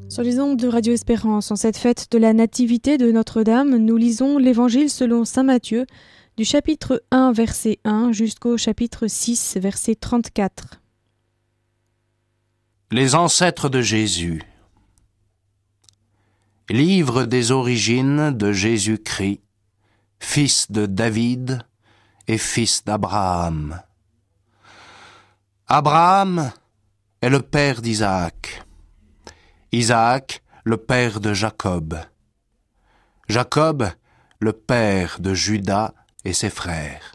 Sur les ondes de Radio Espérance, en cette fête de la Nativité de Notre-Dame, nous lisons l'Évangile selon saint Matthieu, du chapitre 1, verset 1, jusqu'au chapitre 6, verset 34. Les ancêtres de Jésus. Livre des origines de Jésus-Christ, fils de David et fils d'Abraham. Abraham est le père d'Isaac. Isaac, le père de Jacob. Jacob, le père de Juda et ses frères.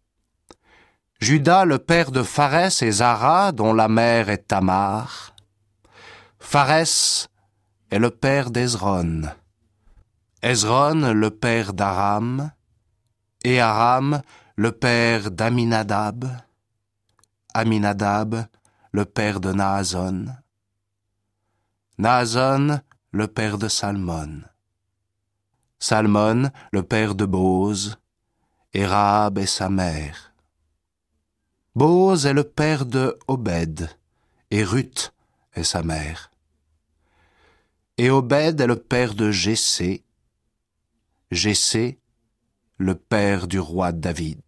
Juda, le père de Pharès et Zara, dont la mère est Tamar. Pharès est le père d'Hezron. Hezron, le père d'Aram. Et Aram, le père d'Aminadab. Aminadab, le père de Nahason. Nahason, le père de Salmon. Salmon, le père de Boz, et Rahab est sa mère. Boz est le père de Obed, et Ruth est sa mère. Et Obed est le père de Jessé, Jessé, le père du roi David.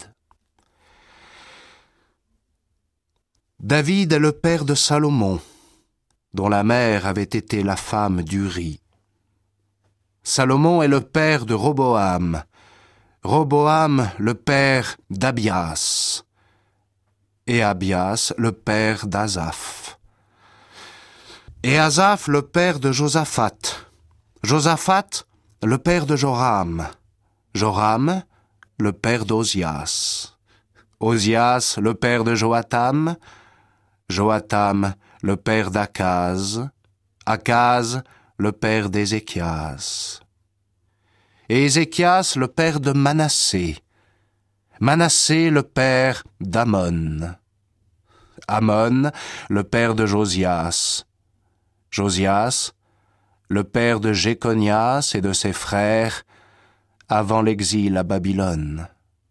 David est le père de Salomon, dont la mère avait été la femme d'Uri. Salomon est le père de Roboam, Roboam le père d'Abias, et Abias le père d'Azaph. Et Azaph le père de Josaphat, Josaphat le père de Joram, Joram le père d'Ozias, Ozias le père de Joatam, Joatam le père d'Akaz, Akaz le père d'Ézéchias. Et Ézéchias le père de Manassé, Manassé le père d'Amon, Amon le père de Josias, Josias le père de Jéconias et de ses frères avant l'exil à Babylone.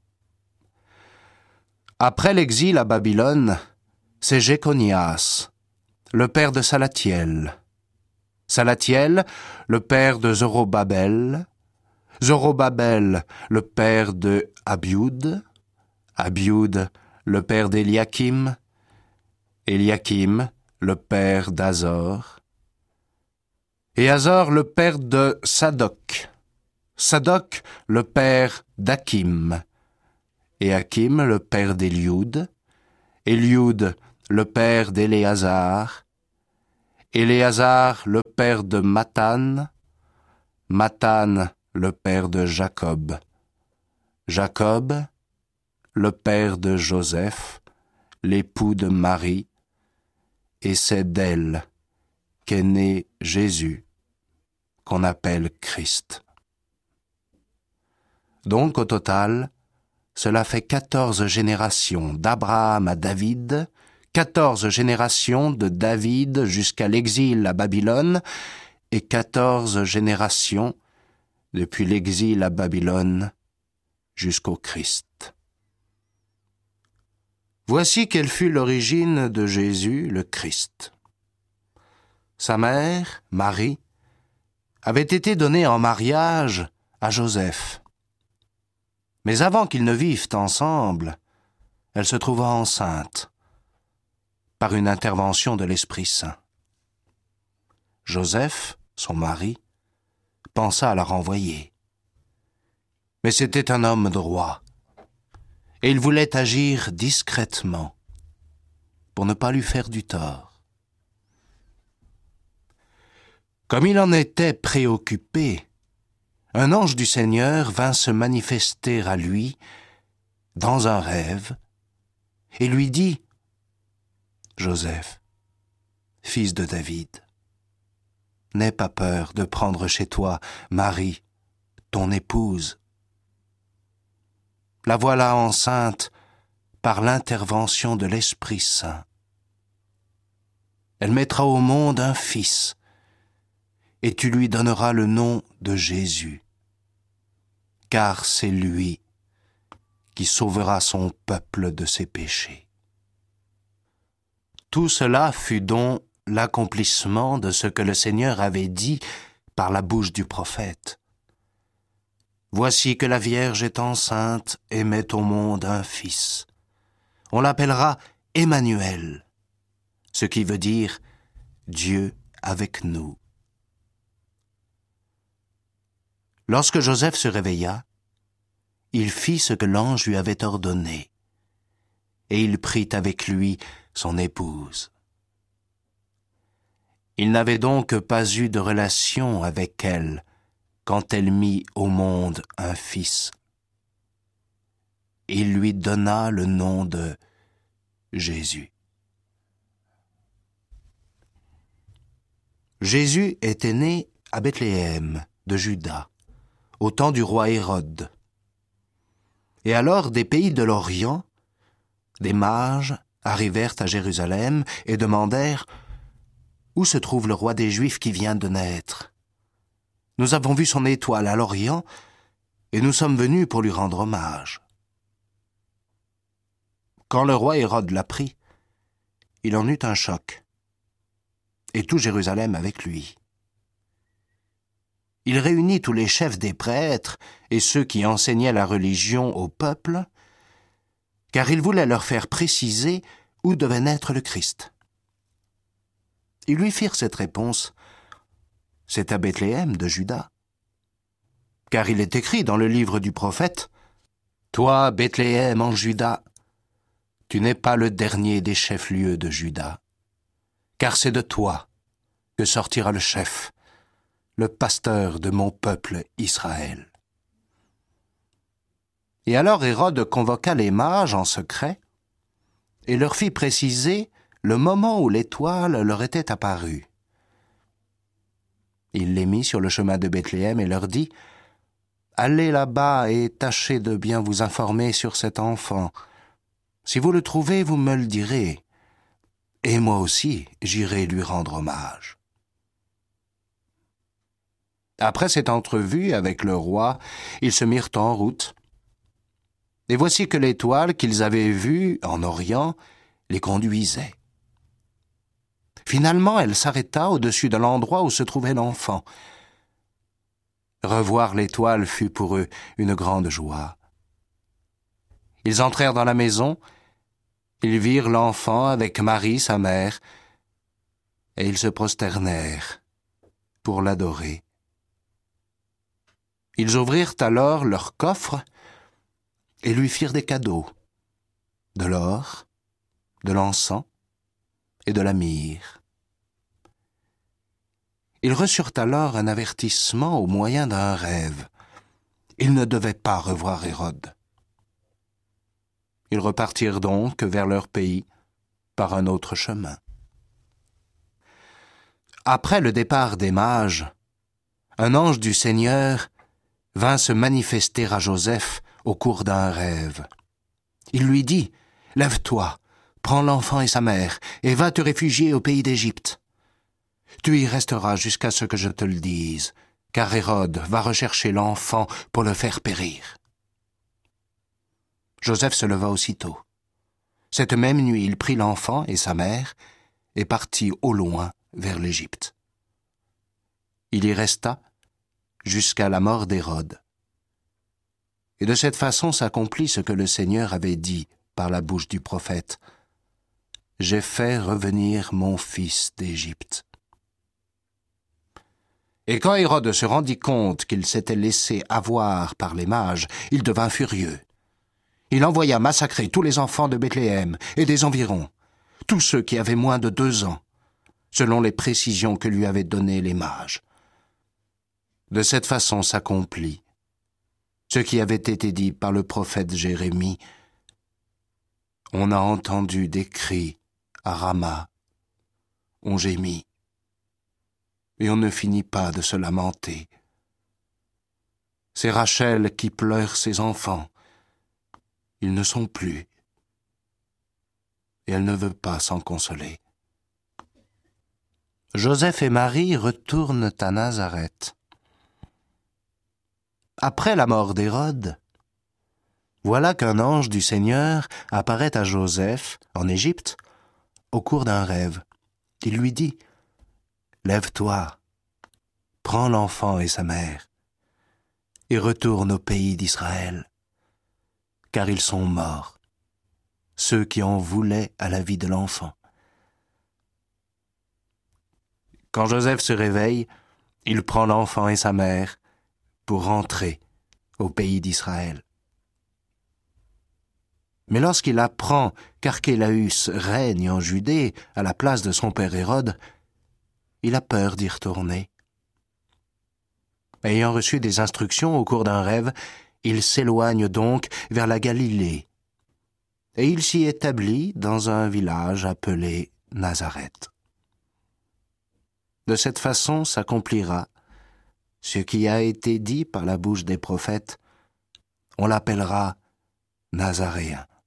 Après l'exil à Babylone, c'est Jéconias, le père de Salatiel. Salatiel, le père de Zorobabel. Zorobabel, le père de Abiud. Abiud, le père d'Eliakim. Eliakim, le père d'Azor. Et Azor, le père de Sadoc. Sadoc, le père d'Akim. Et Akim, le père d'Éliud. Éliud, le père d'Éléazar. Éléazar, le père de Mathan. Mathan, le père de Jacob. Jacob, le père de Joseph, l'époux de Marie, et c'est d'elle qu'est né Jésus, qu'on appelle Christ. Donc, au total, cela fait 14 générations d'Abraham à David, 14 générations de David jusqu'à l'exil à Babylone et 14 générations depuis l'exil à Babylone jusqu'au Christ. Voici quelle fut l'origine de Jésus, le Christ. Sa mère, Marie, avait été donnée en mariage à Joseph. Mais avant qu'ils ne vivent ensemble, elle se trouva enceinte par une intervention de l'Esprit Saint. Joseph, son mari, pensa à la renvoyer. Mais c'était un homme droit, et il voulait agir discrètement pour ne pas lui faire du tort. Comme il en était préoccupé, un ange du Seigneur vint se manifester à lui dans un rêve et lui dit : « Joseph, fils de David, n'aie pas peur de prendre chez toi Marie, ton épouse. La voilà enceinte par l'intervention de l'Esprit Saint. Elle mettra au monde un fils, et tu lui donneras le nom de Jésus, car c'est lui qui sauvera son peuple de ses péchés. » Tout cela fut don l'accomplissement de ce que le Seigneur avait dit par la bouche du prophète. Voici que la Vierge est enceinte et met au monde un fils. On l'appellera Emmanuel, ce qui veut dire Dieu avec nous. Lorsque Joseph se réveilla, il fit ce que l'ange lui avait ordonné, et il prit avec lui son épouse. Il n'avait donc pas eu de relation avec elle quand elle mit au monde un fils. Il lui donna le nom de Jésus. Jésus était né à Bethléem de Juda, au temps du roi Hérode. Et alors des pays de l'Orient, des mages arrivèrent à Jérusalem et demandèrent « Où se trouve le roi des Juifs qui vient de naître ? Nous avons vu son étoile à l'Orient et nous sommes venus pour lui rendre hommage. » Quand le roi Hérode l'apprit, il en eut un choc, et tout Jérusalem avec lui. Il réunit tous les chefs des prêtres et ceux qui enseignaient la religion au peuple, car il voulait leur faire préciser où devait naître le Christ. Ils lui firent cette réponse : « C'est à Bethléem de Juda. » Car il est écrit dans le livre du prophète : « Toi, Bethléem en Juda, tu n'es pas le dernier des chefs-lieux de Juda, car c'est de toi que sortira le chef, le pasteur de mon peuple Israël. » Et alors Hérode convoqua les mages en secret et leur fit préciser le moment où l'étoile leur était apparue. Il les mit sur le chemin de Bethléem et leur dit : « Allez là-bas et tâchez de bien vous informer sur cet enfant. Si vous le trouvez, vous me le direz, et moi aussi j'irai lui rendre hommage. » Après cette entrevue avec le roi, ils se mirent en route. Et voici que l'étoile qu'ils avaient vue en Orient les conduisait. Finalement, elle s'arrêta au-dessus de l'endroit où se trouvait l'enfant. Revoir l'étoile fut pour eux une grande joie. Ils entrèrent dans la maison, ils virent l'enfant avec Marie, sa mère, et ils se prosternèrent pour l'adorer. Ils ouvrirent alors leur coffre et lui firent des cadeaux, de l'or, de l'encens et de la myrrhe. Ils reçurent alors un avertissement au moyen d'un rêve. Ils ne devaient pas revoir Hérode. Ils repartirent donc vers leur pays par un autre chemin. Après le départ des mages, un ange du Seigneur vint se manifester à Joseph au cours d'un rêve. Il lui dit : « Lève-toi, prends l'enfant et sa mère, et va te réfugier au pays d'Égypte. Tu y resteras jusqu'à ce que je te le dise, car Hérode va rechercher l'enfant pour le faire périr. » Joseph se leva aussitôt. Cette même nuit, il prit l'enfant et sa mère et partit au loin vers l'Égypte. Il y resta jusqu'à la mort d'Hérode. Et de cette façon s'accomplit ce que le Seigneur avait dit par la bouche du prophète : « J'ai fait revenir mon fils d'Égypte. » Et quand Hérode se rendit compte qu'il s'était laissé avoir par les mages, il devint furieux. Il envoya massacrer tous les enfants de Bethléem et des environs, tous ceux qui avaient moins de 2 ans, selon les précisions que lui avaient données les mages. De cette façon s'accomplit ce qui avait été dit par le prophète Jérémie : « On a entendu des cris à Rama, on gémit, et on ne finit pas de se lamenter. C'est Rachel qui pleure ses enfants. Ils ne sont plus, et elle ne veut pas s'en consoler. » Joseph et Marie retournent à Nazareth. Après la mort d'Hérode, voilà qu'un ange du Seigneur apparaît à Joseph, en Égypte, au cours d'un rêve. Il lui dit, « Lève-toi, prends l'enfant et sa mère, et retourne au pays d'Israël, car ils sont morts, ceux qui en voulaient à la vie de l'enfant. » Quand Joseph se réveille, il prend l'enfant et sa mère pour rentrer au pays d'Israël. Mais lorsqu'il apprend qu'Archélaüs règne en Judée à la place de son père Hérode, il a peur d'y retourner. Ayant reçu des instructions au cours d'un rêve, il s'éloigne donc vers la Galilée, et il s'y établit dans un village appelé Nazareth. De cette façon s'accomplira ce qui a été dit par la bouche des prophètes, on l'appellera Nazaréen.